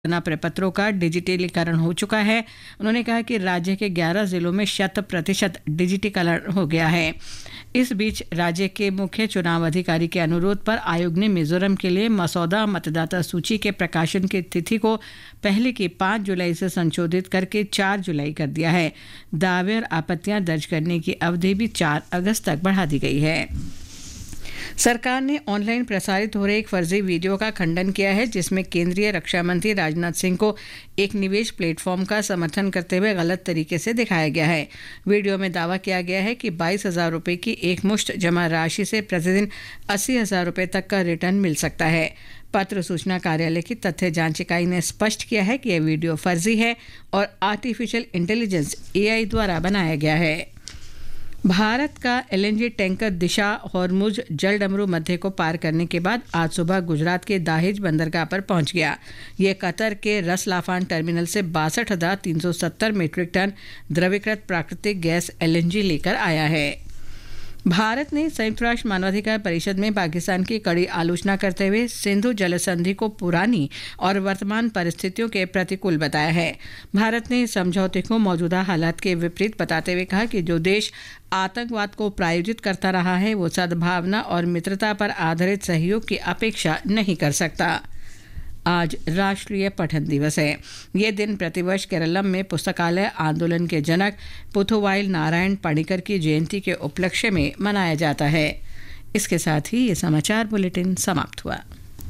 प्रपत्रों का डिजिटलीकरण हो चुका है। उन्होंने कहा कि राज्य के 11 जिलों में 100% डिजिटीकरण हो गया है। इस बीच राज्य के मुख्य चुनाव अधिकारी के अनुरोध पर आयोग ने मिजोरम के लिए मसौदा मतदाता सूची के प्रकाशन की तिथि को पहले की 5 जुलाई से संशोधित करके 4 जुलाई कर दिया है। दावे और आपत्तियां दर्ज करने की अवधि भी 4 अगस्त तक बढ़ा दी गई है। सरकार ने ऑनलाइन प्रसारित हो रहे एक फर्जी वीडियो का खंडन किया है, जिसमें केंद्रीय रक्षा मंत्री राजनाथ सिंह को एक निवेश प्लेटफॉर्म का समर्थन करते हुए गलत तरीके से दिखाया गया है। वीडियो में दावा किया गया है कि 22,000 रुपये की एक मुश्त जमा राशि से प्रतिदिन 80,000 रुपये तक का रिटर्न मिल सकता है। पत्र सूचना कार्यालय की तथ्य जांच इकाई ने स्पष्ट किया है कि यह वीडियो फर्जी है और आर्टिफिशियल इंटेलिजेंस AI द्वारा बनाया गया है। भारत का LNG टैंकर दिशा हॉर्मुज जलडमरू मध्य को पार करने के बाद आज सुबह गुजरात के दाहिज बंदरगाह पर पहुंच गया। ये कतर के रस लाफान टर्मिनल से 62,370 मीट्रिक टन द्रवीकृत प्राकृतिक गैस LNG लेकर आया है। भारत ने संयुक्त राष्ट्र मानवाधिकार परिषद में पाकिस्तान की कड़ी आलोचना करते हुए सिंधु जल संधि को पुरानी और वर्तमान परिस्थितियों के प्रतिकूल बताया है। भारत ने इस समझौते को मौजूदा हालात के विपरीत बताते हुए कहा कि जो देश आतंकवाद को प्रायोजित करता रहा है वो सद्भावना और मित्रता पर आधारित सहयोग की अपेक्षा नहीं कर सकता। आज राष्ट्रीय पठन दिवस है। ये दिन प्रतिवर्ष केरलम में पुस्तकालय आंदोलन के जनक पुथुवाइल नारायण पणिकर की जयंती के उपलक्ष्य में मनाया जाता है। इसके साथ ही ये समाचार बुलेटिन समाप्त हुआ।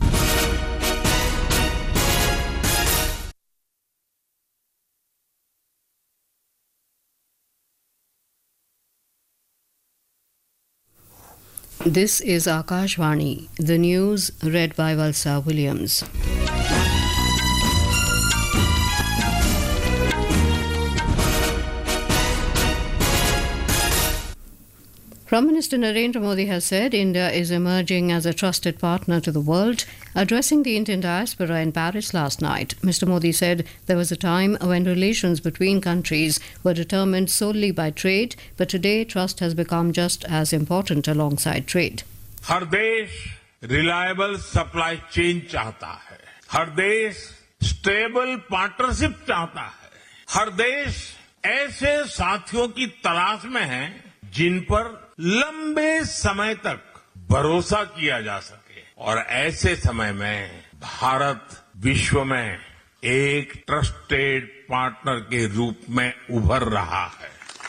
This is Akashvani, the news read by Valsa Williams. Prime Minister Narendra Modi has said India is emerging as a trusted partner to the world. Addressing the Indian diaspora in Paris last night, Mr. Modi said there was a time when relations between countries were determined solely by trade, but today trust has become just as important alongside trade. हर देश reliable supply chain चाहता है, हर देश stable partnership चाहता है, हर देश ऐसे साथियों की तलाश में है जिन पर लंबे समय तक भरोसा किया जा सके, और ऐसे समय में भारत विश्व में एक ट्रस्टेड पार्टनर के रूप में उभर रहा है।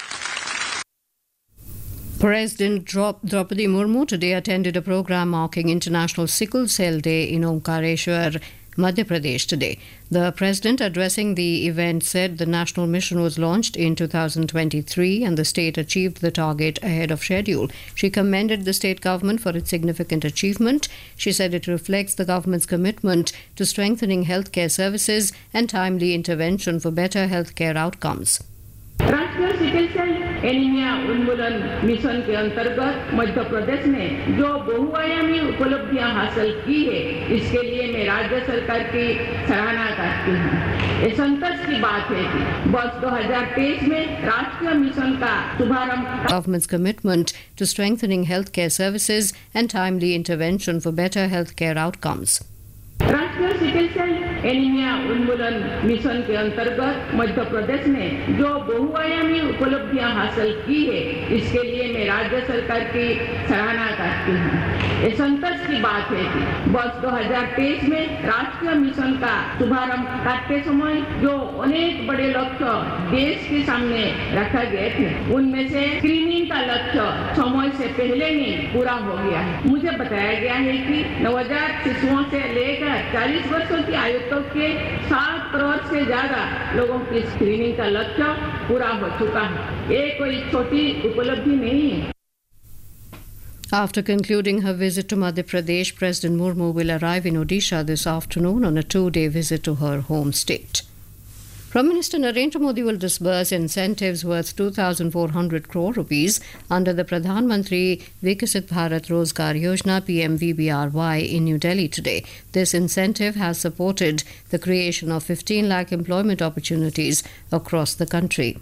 President Draupadi Murmu today attended a program marking International Sickle Cell Day in Omkareshwar, Madhya Pradesh today. The president addressing the event said the national mission was launched in 2023 and the state achieved the target ahead of schedule. She commended the state government for its significant achievement. She said it reflects the government's commitment to strengthening healthcare services and timely intervention for better healthcare outcomes. राष्ट्रीय sickle cell anaemia उन्मूलन mission के अंतर्गत मध्य प्रदेश ने जो बहुआयामी उपलब्धियां हासिल की है, इसके लिए मैं राज्य सरकार की सराहना करती हूँ। ये संतोष की बात है कि वर्ष 2023 में राष्ट्रीय मिशन का शुभारंभ Government's commitment to strengthening healthcare services and timely intervention for better healthcare outcomes. राष्ट्रीय सिकल सेल एनीमिया उन्मूलन मिशन के अंतर्गत मध्य प्रदेश ने जो बहुआयामी उपलब्धियां हासिल की है, इसके लिए मैं राज्य सरकार की सराहना करती हूँ। ये संतोष की बात है कि वर्ष 2023 में राष्ट्रीय मिशन का शुभारंभ करते समय जो अनेक बड़े लक्ष्य देश के सामने रखा गए थे, उनमें से स्क्रीनिंग का लक्ष्य समय से पहले ही पूरा हो गया है। मुझे बताया गया है कि नवजात शिशुओं से लेकर 40 वर्षों की आयु तक के 7 करोड़ से ज्यादा लोगों की स्क्रीनिंग का लक्ष्य पूरा हो चुका है। ये कोई छोटी उपलब्धि नहीं है। After concluding her visit to Madhya Pradesh, President Murmu will arrive in Odisha this afternoon on a 2-day visit to her home state. Prime Minister Narendra Modi will disburse incentives worth 2,400 crore rupees under the Pradhan Mantri Vikasit Bharat Rozgar Yojana PMVBRY in New Delhi today. This incentive has supported the creation of 15 lakh employment opportunities across the country.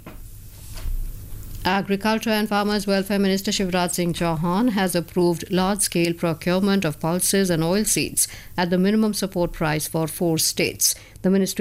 Agriculture and Farmers Welfare Minister Shivraj Singh Chauhan has approved large-scale procurement of pulses and oilseeds at the minimum support price for 4 states. The Ministry